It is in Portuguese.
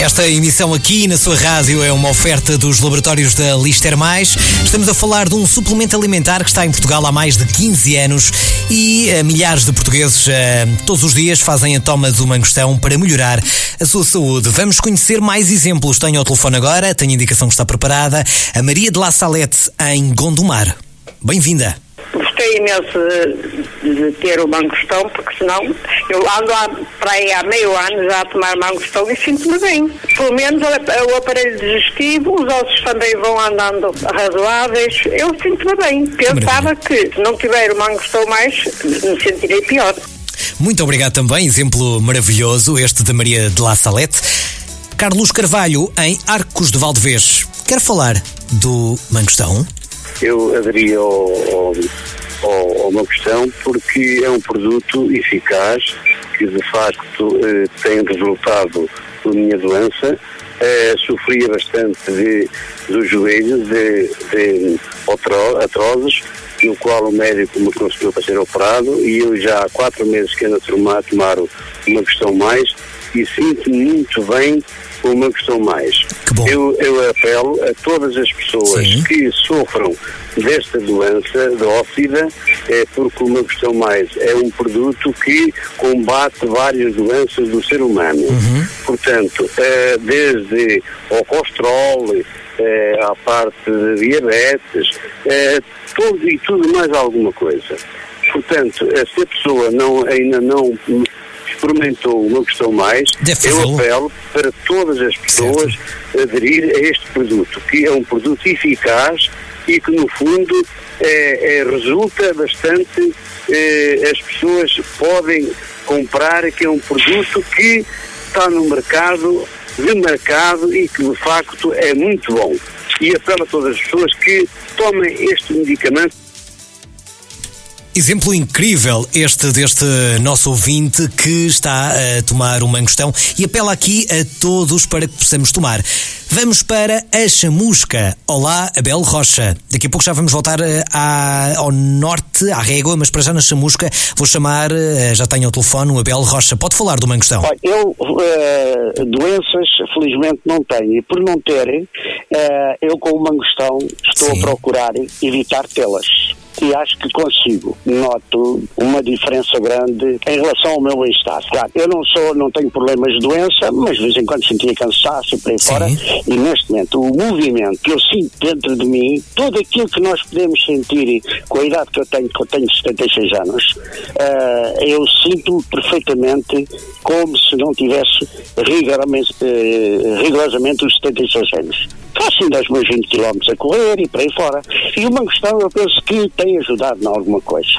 Esta emissão aqui na sua rádio é uma oferta dos laboratórios da Lister Mais. Estamos a falar de um suplemento alimentar que está em Portugal há mais de 15 anos e milhares de portugueses todos os dias fazem a toma do mangostão para melhorar a sua saúde. Vamos conhecer mais exemplos. Tenho ao telefone agora, tenho a indicação que está preparada, a Maria de La Salette, em Gondomar. Bem-vinda. Gostei imenso de ter o mangostão, porque senão eu ando para aí há meio ano já a tomar mangostão e sinto-me bem. Pelo menos o aparelho digestivo, os ossos também vão andando razoáveis. Eu sinto-me bem. Pensava que se não tiver o mangostão mais, me sentirei pior. Muito obrigado também, exemplo maravilhoso este da Maria de La Salette. Carlos Carvalho, em Arcos de Valdevez, quer falar do mangostão? Eu aderi ao mangostão porque é um produto eficaz que de facto tem resultado da minha doença. Sofria bastante dos joelhos, de artroses, no qual o médico me aconselhou para ser operado, e eu já há 4 meses que ando a tomar o mangostão mais e sinto-me muito bem com o mangostão mais. Eu apelo a todas as pessoas que sofram desta doença, da óssida, porque o mangostão mais é um produto que combate várias doenças do ser humano. Portanto, desde ao colesterol, à parte de diabetes, tudo mais alguma coisa. Portanto, se a pessoa ainda não experimentou o mangostão mais, eu apelo para todas as pessoas aderir a este produto, que é um produto eficaz e que no fundo resulta bastante, as pessoas podem comprar, que é um produto que está no mercado, demarcado, e que de facto é muito bom. E apelo a todas as pessoas que tomem este medicamento. Exemplo incrível este deste nosso ouvinte que está a tomar o mangostão e apela aqui a todos para que possamos tomar. Vamos para a chamusca. Olá, Abel Rocha. Daqui a pouco já vamos voltar ao norte, à Régua, mas para já na chamusca vou chamar, já tenho ao telefone, o Abel Rocha. Pode falar do mangostão? Eu doenças felizmente não tenho, e por não terem, eu com o mangostão estou a procurar evitar tê-las. E acho que consigo. Noto uma diferença grande em relação ao meu bem-estar. Claro, eu não tenho problemas de doença, mas de vez em quando sentia cansaço e por aí fora. E neste momento, o movimento que eu sinto dentro de mim, tudo aquilo que nós podemos sentir com a idade que eu tenho 76 anos, eu sinto perfeitamente como se não tivesse rigorosamente os 76 anos. Faço ainda os meus 20 km a correr e por aí fora. E o mangostão eu penso que tem ajudado em alguma coisa.